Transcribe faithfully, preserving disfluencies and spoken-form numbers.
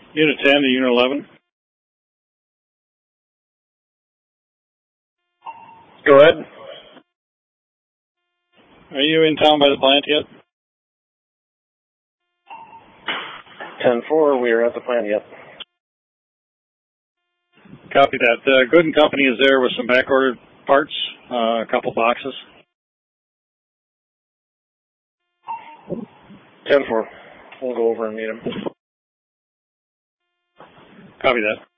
Unit ten to Unit eleven. Go ahead. Are you in town by the plant yet? ten four, we are at the plant yet. Copy that. Uh, Good and Company is there with some back-ordered parts, uh, a couple boxes. ten four, we'll go over and meet him. Copy that.